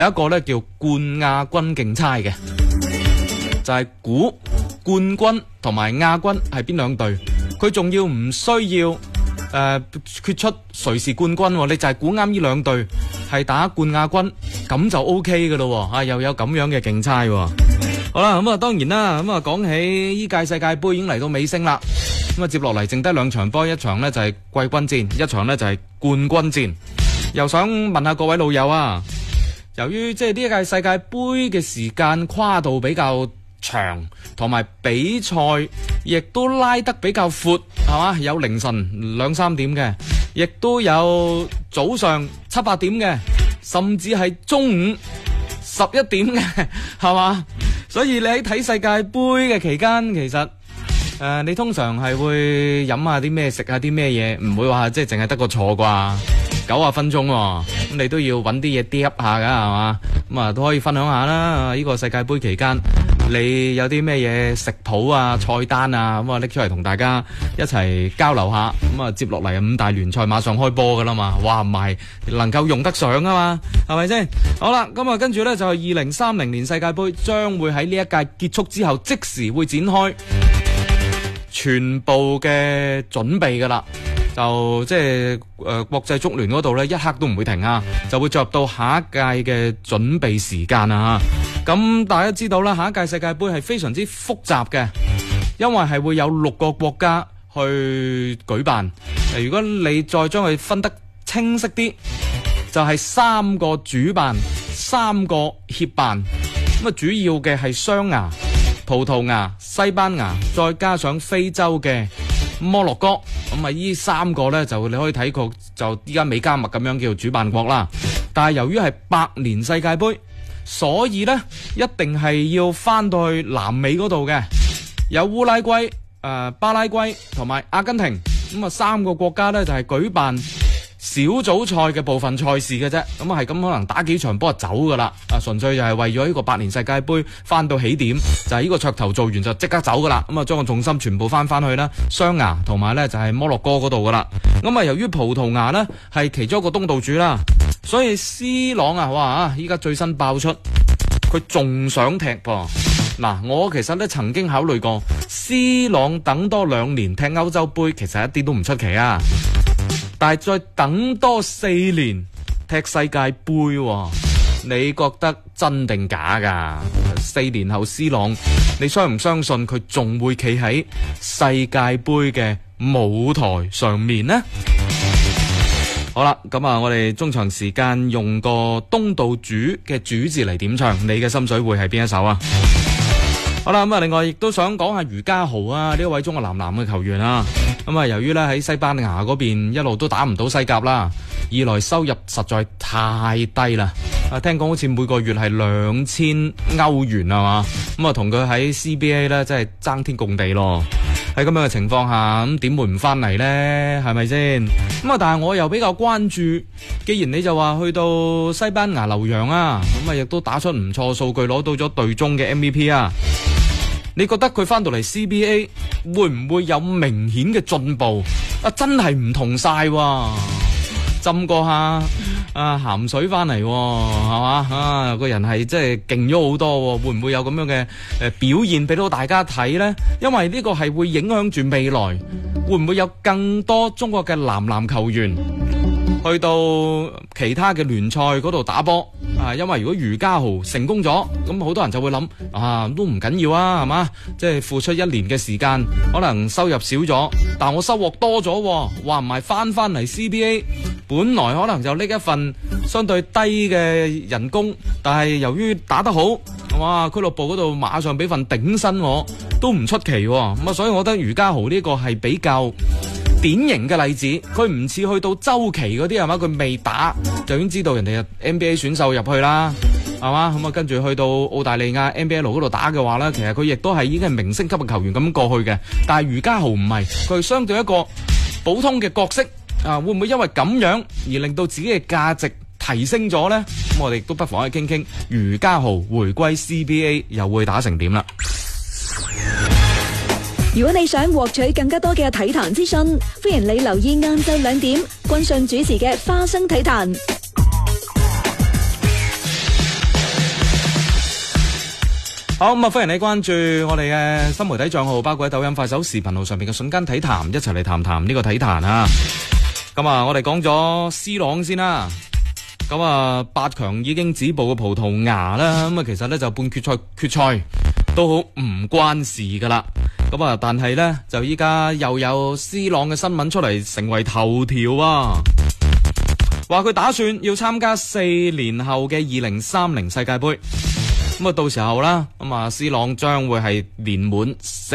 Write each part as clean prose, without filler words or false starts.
有一個咧叫冠亞軍競猜嘅，就係估冠軍同埋亞軍係邊兩隊。佢仲要唔需要決出誰是冠軍，你就係估啱呢兩隊係打冠亞軍，咁就 OK 噶咯。又有咁樣嘅競猜。好啦，咁啊當然啦，咁啊講起依屆世界盃已經嚟到尾聲啦。咁啊接落嚟剩低兩場波，一場呢就係季軍戰，一場呢就係冠軍戰。又想問下各位老友啊，由於即係呢一屆世界盃嘅時間跨度比較長，同埋比賽亦都拉得比較闊，係嘛？有凌晨2、3點嘅，亦都有早上7、8點嘅，甚至係中午11點嘅，係嘛？所以你喺睇世界盃嘅期間，其實你通常係會飲下啲咩，食下啲咩嘢，唔會話即係淨係得個坐啩，90分鐘喎，咁你都要揾啲嘢嗒下噶，係嘛？咁啊都可以分享下啦。呢個世界盃期間，你有啲咩嘢食譜啊、菜單啊，咁啊拎出嚟同大家一齊交流下。咁啊接落嚟5大聯賽馬上開波噶啦嘛，哇唔係能夠用得上啊嘛，係咪先？好啦，咁啊跟住呢，就係2030年世界盃將會喺呢一屆結束之後即時會展開全部嘅準備噶啦。就即係國際足聯嗰度呢，一刻都唔會停啊，就會進入到下一屆嘅準備時間啊。咁大家知道啦，下一屆世界盃係非常之複雜嘅，因為係會有6個國家去舉辦。如果你再將佢分得清晰啲，就係3個主辦、3個協辦。咁啊，主要嘅係雙牙、葡萄牙、西班牙，再加上非洲嘅摩洛哥。咁啊，呢3個呢，就你可以睇過，就依家美加密咁樣叫做主辦國啦。但係由於係100年世界盃，所以呢，一定係要翻到去南美嗰度嘅，有烏拉圭、巴拉圭同埋阿根廷。咁啊，3個國家呢，就係舉辦小組賽嘅部分賽事嘅啫。咁啊係咁，可能打幾場波就走噶啦。純粹就係為咗呢個100年世界盃翻到起點，就係呢個噱頭做完就即刻走噶啦。咁啊將個重心全部翻去啦，雙牙同埋呢就係摩洛哥嗰度噶啦。咁啊由於葡萄牙呢係其中一個東道主啦，所以 C 朗啊，哇！依家最新爆出，佢仲想踢噃。嗱，我其實咧曾經考慮過 C 朗等多2年踢歐洲盃，其實一啲都唔出奇啊。但係再等多4年踢世界盃，你覺得真定假噶？4年後 C 朗，你相唔相信佢仲會企喺世界盃嘅舞台上面呢？好啦，咁啊，我哋中場時間用個東道主嘅主字嚟點唱，你嘅心水會係邊一首啊？好啦，咁啊，另外亦都想講下余家豪啊，呢一位中國男籃嘅球員啊。咁啊，由於咧喺西班牙嗰邊一路都打唔到西甲啦，二來收入實在太低啦。聽講好似每個月係2000歐元啊嘛，咁啊同佢喺 CBA 咧真係爭天共地咯。喺咁樣嘅情況下，咁點會唔翻嚟呢？係咪先？咁啊，但係我又比較關注，既然你就話去到西班牙留洋啊，咁啊亦都打出唔錯數據，攞到咗隊中嘅 MVP 啊。你覺得佢翻到嚟 CBA 會唔會有明顯嘅進步？真係唔同晒喎，浸過下鹹水翻嚟，係嘛？個人係真係勁咗好多，會唔會有咁樣嘅表現俾到大家睇呢？因為呢個係會影響住未來，會唔會有更多中國嘅男籃球員去到其他嘅聯賽嗰度打波？因為如果余家豪成功咗，咁好多人就會諗都唔緊要啊，係嘛？即係付出1年嘅時間，可能收入少咗，但我收穫多咗，話唔係翻嚟 CBA， 本來可能就拎一份相對低嘅人工，但係由於打得好，哇！俱樂部嗰度馬上俾份頂薪我，都唔出奇喎。咁啊，所以我覺得余家豪呢個係比較典型嘅例子，佢唔似去到周琦嗰啲係嘛，佢未打就已經知道人哋 NBA 選秀入去啦，係嘛？咁啊跟住去到澳大利亞 NBL 嗰度打嘅話呢，其實佢亦都係已經係明星級嘅球員咁過去嘅。但係余家豪唔係，佢係相對一個普通嘅角色會唔會因為咁樣而令到自己嘅價值提升咗呢？咁我哋都不妨去傾傾余家豪回歸 CBA 又會打成點啦。 如果你想獲取更加多嘅體壇資訊，歡迎你留意晏晝2點，君信主持嘅花生體壇。 好咁啊！歡迎你關注我哋嘅新媒體賬號，包括喺抖音、快手、視頻號上面嘅瞬間體壇，一齊嚟談談呢個體壇啊！咁啊，我哋講咗 C 朗先啦。咁啊，8強已經止步嘅葡萄牙啦，咁啊，其實咧就半決賽都好唔關事噶啦。咁啊，但係咧就依家又有 C 朗嘅新聞出嚟，成為頭條啊！話佢打算要參加4年後嘅2030世界盃。咁啊，到時候啦，咁啊 ，C 朗將會係年滿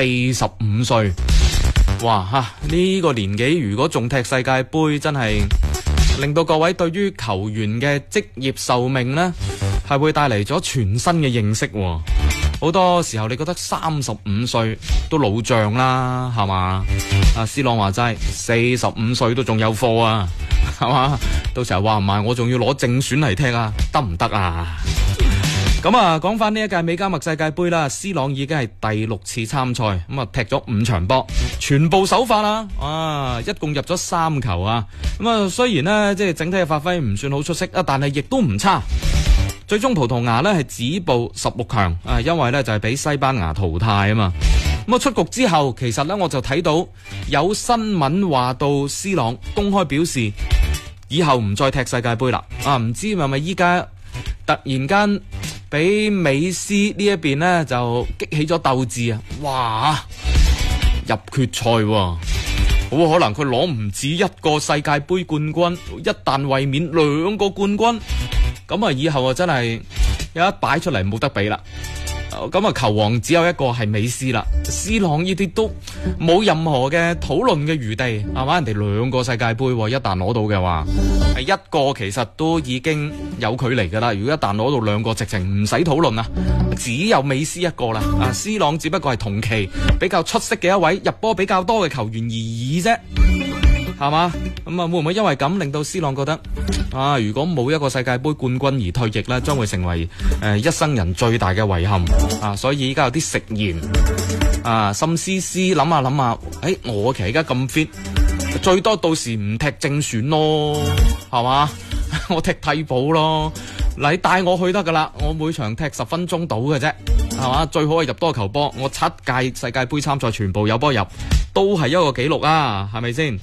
45歲。哇吓，呢個年紀如果仲踢世界盃，真係令到各位對於球員嘅職業壽命呢，係會帶嚟咗全新嘅認識。好多時候你覺得35歲都老將啦，係嘛？阿 C 朗話齋45歲都仲有貨啊，係嘛？到時候話唔埋我仲要攞正選嚟踢啊，得唔得啊？咁啊，講翻呢一屆美加墨世界盃啦 ，C 朗已經係第6次參賽，咁啊踢咗5場波，全部首發啦，一共入咗3球啊！咁啊，雖然呢，即係整體嘅發揮唔算好出色啊，但係亦都唔差。最終葡萄牙呢係止步16強啊，因為呢就係俾西班牙淘汰啊嘛。咁啊出局之後，其實呢我就睇到有新聞話到 C 朗公開表示以後唔再踢世界盃啦。啊，唔知係咪依家突然間俾美斯呢一邊呢就激起咗鬥志啊！哇，入決賽喎，好可能佢攞唔止1個世界盃冠軍，一旦衛冕2個冠軍，咁啊以後啊真係有一擺出嚟冇得比啦。咁啊球王只有一個係美斯啦 ，C 朗呢啲都冇任何嘅討論嘅餘地，係嘛？人哋2個世界盃，一旦攞到嘅話，係1個其實都已經有距離噶啦。如果一旦攞到2個，直情唔使討論啦，只有美斯一個啦。啊 ，C 朗只不過係同期比較出色嘅一位，入波比較多嘅球員而已啫。係嘛？咁啊，會唔會因為咁令到 C 朗覺得啊，如果冇一個世界盃冠軍而退役呢，將會成為一生人最大嘅遺憾啊！所以依家有啲食言啊，心思思諗下諗下，我其實而家咁 fit，最多到時唔踢正選咯，係嘛？我踢替補咯，你帶我去得噶啦，我每場踢10分鐘到嘅啫，係嘛？最好係入多球波，我7屆世界盃參賽全部有波入，都係一個紀錄啊，係咪先？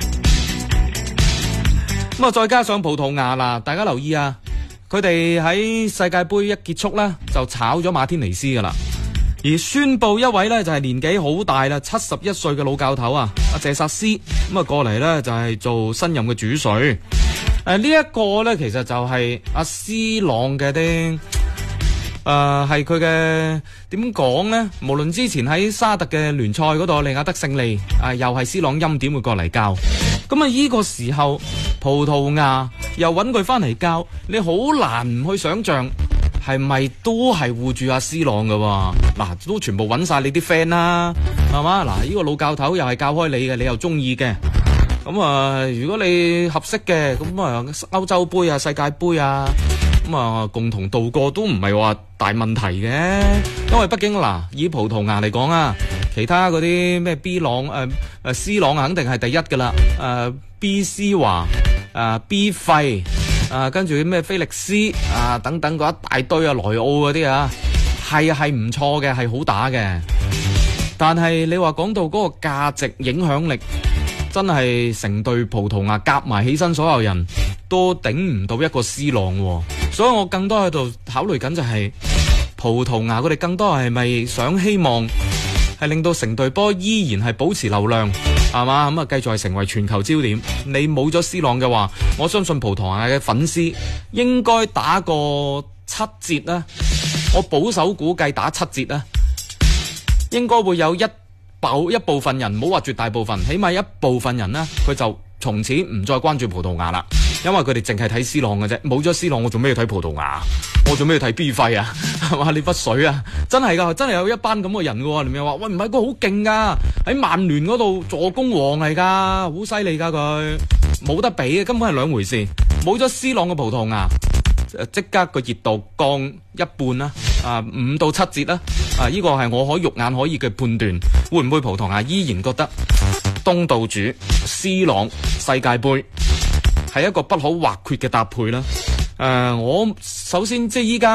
咁啊，再加上葡萄牙啦，大家留意啊，佢哋喺世界盃一結束呢，就炒咗馬天尼斯噶啦，而宣布一位呢，就係年紀好大啦，71歲嘅老教頭啊，阿謝薩斯咁啊過嚟呢，就係做新任嘅主帥。呢一個呢，其實就係阿 C 朗嘅啲係佢嘅點講呢？無論之前喺沙特嘅聯賽嗰度利雅得勝利，又係 C 朗欽點會過嚟教。咁啊，呢個時候葡萄牙又揾佢翻嚟教，你好難唔去想象係咪都係護住阿 C 朗噶？嗱，都全部揾晒你啲 friend 啦，係嘛？嗱，呢個老教頭又係教開你嘅，你又中意嘅。咁啊，如果你合適嘅，咁啊歐洲杯啊、世界盃啊，咁啊共同度過都唔係話大問題嘅。因為畢竟嗱，以葡萄牙嚟講啊，其他嗰啲咩 B 朗C 朗肯定係第一噶啦，B 施華B 費跟住咩菲力斯等等嗰一大堆啊，萊奧嗰啲啊，係唔錯嘅，係好打嘅。但係你話講到嗰個價值影響力，真係成隊葡萄牙夾埋起身，所有人都頂唔到一個 C 朗喎。所以我更多喺度考慮緊就係葡萄牙佢哋更多係咪想希望係令到成隊波依然係保持流量，係嘛？咁啊繼續係成為全球焦點。你冇咗 C 朗嘅話，我相信葡萄牙嘅粉絲應該打個7折啦。我保守估計打7折啦，應該會有一部分人，唔好話絕大部分，起碼一部分人呢，佢就從此唔再關注葡萄牙啦。因為佢哋淨係睇 C 朗嘅啫，冇咗 C 朗，我做咩要睇葡萄牙？我做咩要睇 B 費啊？係嘛？你筆水啊！真係噶，真係有一班咁嘅人噶。你咪話喂，唔係佢好勁噶，喺曼聯嗰度助攻王嚟噶，好犀利噶佢，冇得比嘅，根本係兩回事。冇咗 C 朗嘅葡萄牙，即刻個熱度降一半啦，5到7折啦。呢個係我肉眼可以嘅判斷。會唔會葡萄牙依然覺得東道主 C 朗世界盃係一個不可或缺嘅搭配啦？我首先即係依家。